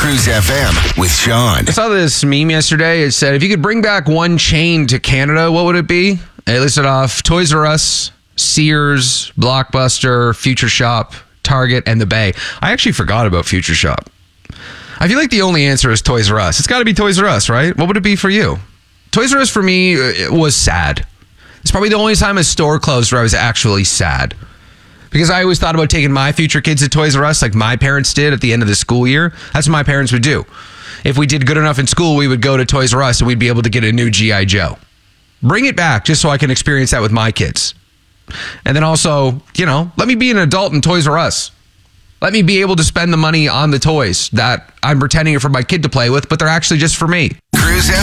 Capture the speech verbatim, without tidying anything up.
Cruise F M with Sean. I saw this meme yesterday. It said, if you could bring back one chain to Canada, what would it be? It listed off Toys R Us, Sears, Blockbuster, Future Shop, Target, and the Bay. I actually forgot about Future Shop. I feel like the only answer is Toys R Us. It's got to be Toys R Us, right? What would it be for you? Toys R Us for me it was sad. It's probably the only time a store closed where I was actually sad. Because I always thought about taking my future kids to Toys R Us like my parents did at the end of the school year. That's what my parents would do. If we did good enough in school, we would go to Toys R Us and we'd be able to get a new G I Joe. Bring it back just so I can experience that with my kids. And then also, you know, let me be an adult in Toys R Us. Let me be able to spend the money on the toys that I'm pretending are for my kid to play with, but they're actually just for me. Cruise F M.